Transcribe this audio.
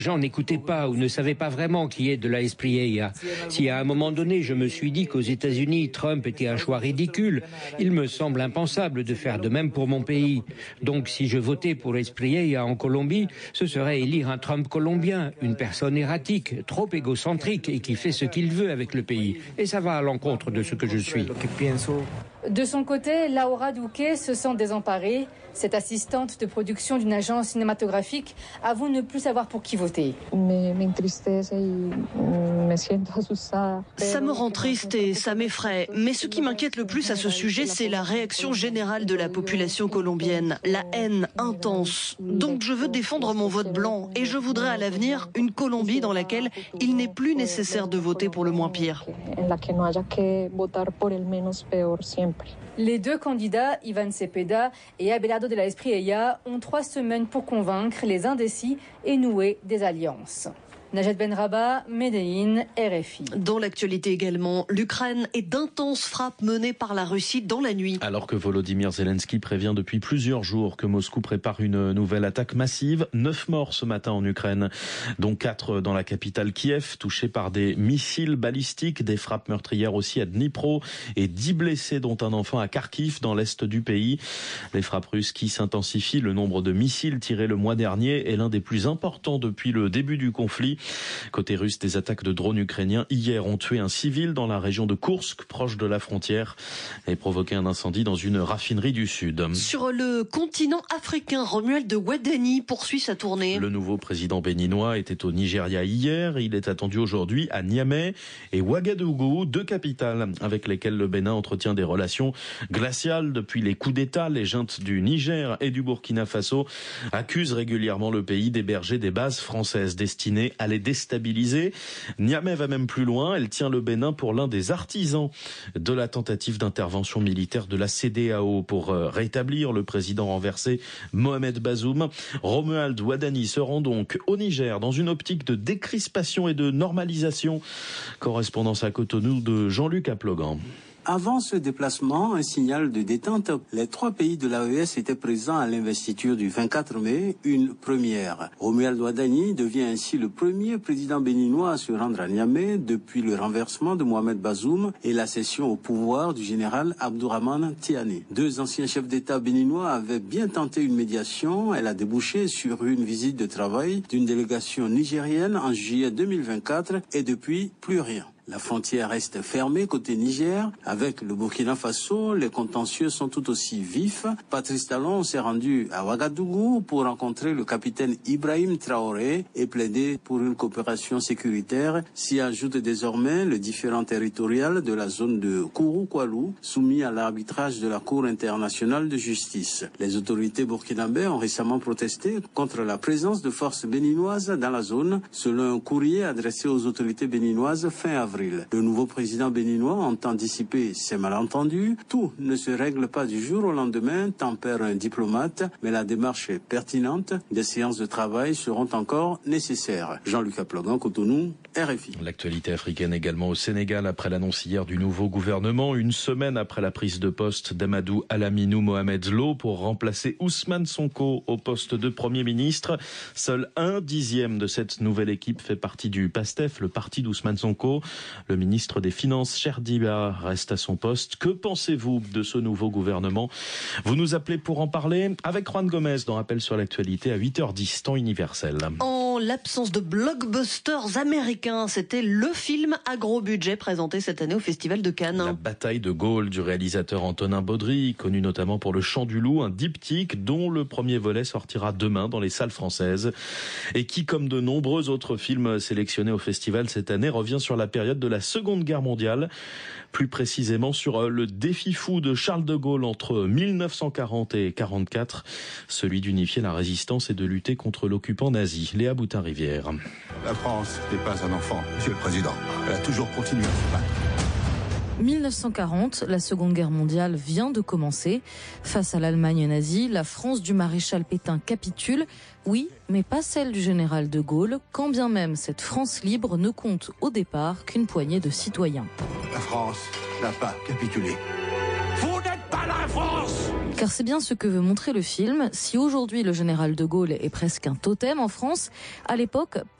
gens n'écoutaient pas ou ne savaient pas vraiment qui est de la Espriella. Si à un moment donné je me suis dit qu'aux États-Unis Trump était un choix ridicule, il me semble impensable de faire de même pour mon pays. Donc si je votais pour Espriella en Colombie, ce serait élire un Trump colombien, une personne erratique, trop égocentrique et qui fait ce qu'il veut avec le pays. Et ça va à l'encontre de ce que je suis. De son côté, Laura Duque se sent désemparée. Cette assistante de production d'une agence cinématographique avoue ne plus savoir pour qui voter. Ça me rend triste et ça m'effraie. Mais ce qui m'inquiète le plus à ce sujet, c'est la réaction générale de la population colombienne. La haine intense. Donc je veux défendre mon vote blanc et je voudrais à l'avenir une Colombie dans laquelle il n'est plus nécessaire de voter pour le moins pire. Les deux candidats, Ivan Cepeda et Abelardo de la Espriella, ont 3 semaines pour convaincre les indécis et nouer des alliances. Najat Benrabah, Medellín, RFI. Dans l'actualité également, l'Ukraine et d'intenses frappes menées par la Russie dans la nuit. Alors que Volodymyr Zelensky prévient depuis plusieurs jours que Moscou prépare une nouvelle attaque massive, 9 morts ce matin en Ukraine, dont 4 dans la capitale Kiev, touchés par des missiles balistiques, des frappes meurtrières aussi à Dnipro et 10 blessés dont un enfant à Kharkiv dans l'est du pays. Les frappes russes qui s'intensifient, le nombre de missiles tirés le mois dernier est l'un des plus importants depuis le début du conflit. Côté russe, des attaques de drones ukrainiens hier ont tué un civil dans la région de Koursk, proche de la frontière, et provoqué un incendie dans une raffinerie du sud. Sur le continent africain, Romuald Wadani poursuit sa tournée. Le nouveau président béninois était au Nigeria hier. Il est attendu aujourd'hui à Niamey et Ouagadougou, 2 capitales avec lesquelles le Bénin entretient des relations glaciales depuis les coups d'État. Les juntes du Niger et du Burkina Faso accusent régulièrement le pays d'héberger des bases françaises destinées à les déstabiliser. Niamey va même plus loin. Elle tient le Bénin pour l'un des artisans de la tentative d'intervention militaire de la CEDEAO pour rétablir le président renversé Mohamed Bazoum. Romuald Wadani se rend donc au Niger dans une optique de décrispation et de normalisation. Correspondance à Cotonou de Jean-Luc Aplogan. Avant ce déplacement, un signal de détente. Les 3 pays de l'AES étaient présents à l'investiture du 24 mai, une première. Romuald Wadani devient ainsi le premier président béninois à se rendre à Niamey depuis le renversement de Mohamed Bazoum et la cession au pouvoir du général Abdourahmane Tiani. 2 anciens chefs d'État béninois avaient bien tenté une médiation. Elle a débouché sur une visite de travail d'une délégation nigérienne en juillet 2024 et depuis plus rien. La frontière reste fermée côté Niger. Avec le Burkina Faso, les contentieux sont tout aussi vifs. Patrice Talon s'est rendu à Ouagadougou pour rencontrer le capitaine Ibrahim Traoré et plaider pour une coopération sécuritaire. S'y ajoute désormais le différend territorial de la zone de Kourou-Koualou, soumis à l'arbitrage de la Cour internationale de justice. Les autorités burkinabées ont récemment protesté contre la présence de forces béninoises dans la zone, selon un courrier adressé aux autorités béninoises fin avril. Le nouveau président béninois entend dissiper ces malentendus. Tout ne se règle pas du jour au lendemain, tempère un diplomate, mais la démarche est pertinente. Des séances de travail seront encore nécessaires. Jean-Luc Aplogan, Cotonou, RFI. L'actualité africaine également au Sénégal après l'annonce hier du nouveau gouvernement, une semaine après la prise de poste d'Amadou Alaminou Mohamed Lo pour remplacer Ousmane Sonko au poste de Premier ministre. Seul 1/10 de cette nouvelle équipe fait partie du PASTEF, le parti d'Ousmane Sonko. Le ministre des Finances, Cheikh Diba, reste à son poste. Que pensez-vous de ce nouveau gouvernement? Vous nous appelez pour en parler avec Juan Gomez dans Rappel sur l'actualité à 8h10, temps universel. En l'absence de blockbusters américains, c'était le film à gros budget présenté cette année au Festival de Cannes. La bataille de Gaulle du réalisateur Antonin Baudry, connu notamment pour Le Chant du Loup, un diptyque dont le premier volet sortira demain dans les salles françaises et qui, comme de nombreux autres films sélectionnés au festival cette année, revient sur la période de la Seconde Guerre mondiale, plus précisément sur le défi fou de Charles de Gaulle entre 1940 et 1944, celui d'unifier la résistance et de lutter contre l'occupant nazi. Léa Boutin-Rivière. La France n'est pas un enfant, Monsieur le Président. Elle a toujours continué à se battre. 1940, la Seconde Guerre mondiale vient de commencer. Face à l'Allemagne nazie, la France du maréchal Pétain capitule. Oui, mais pas celle du général de Gaulle, quand bien même cette France libre ne compte au départ qu'une poignée de citoyens. La France n'a pas capitulé. Vous n'êtes pas la France! Car c'est bien ce que veut montrer le film. Si aujourd'hui le général de Gaulle est presque un totem en France, à l'époque,